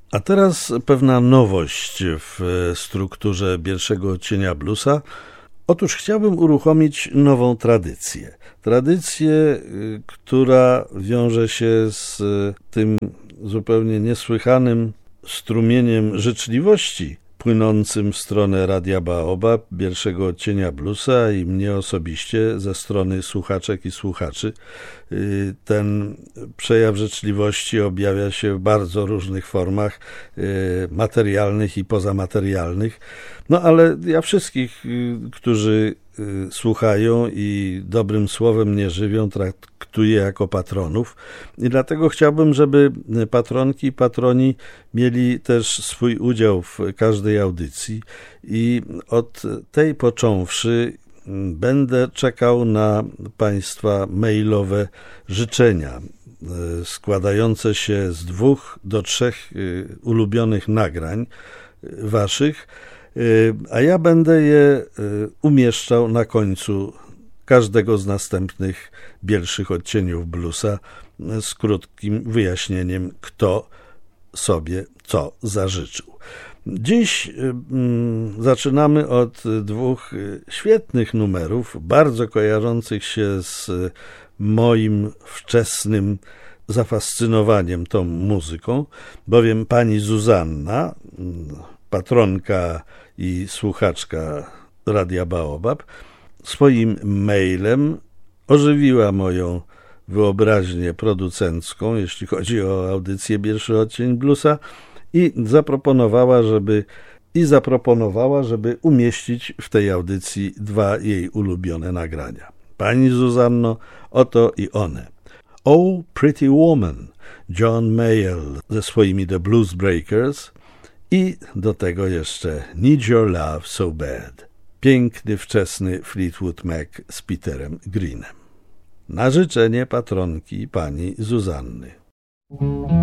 A teraz pewna nowość w strukturze pierwszego odcienia bluesa. Otóż chciałbym uruchomić nową tradycję. Tradycję, która wiąże się z tym zupełnie niesłychanym strumieniem życzliwości płynącym w stronę Radia Baobab, pierwszego odcienia bluesa i mnie osobiście ze strony słuchaczek i słuchaczy. Ten przejaw życzliwości objawia się w bardzo różnych formach materialnych i pozamaterialnych. No ale ja wszystkich, którzy słuchają i dobrym słowem mnie żywią, traktuję jako patronów i dlatego chciałbym, żeby patronki i patroni mieli też swój udział w każdej audycji i od tej począwszy będę czekał na Państwa mailowe życzenia składające się z 2 do 3 ulubionych nagrań Waszych, a ja będę je umieszczał na końcu każdego z następnych pierwszych odcieniów bluesa z krótkim wyjaśnieniem, kto sobie co zażyczył. Dziś zaczynamy od 2 świetnych numerów, bardzo kojarzących się z moim wczesnym zafascynowaniem tą muzyką, bowiem pani Zuzanna, patronka i słuchaczka Radia Baobab, swoim mailem ożywiła moją wyobraźnię producencką, jeśli chodzi o audycję Pierwszy odcień bluesa i zaproponowała, żeby umieścić w tej audycji 2 jej ulubione nagrania. Pani Zuzanno, oto i one. Oh, Pretty Woman, John Mayall ze swoimi The Blues Breakers i do tego jeszcze Need Your Love So Bad. Piękny, wczesny Fleetwood Mac z Peterem Greenem. Na życzenie patronki pani Zuzanny.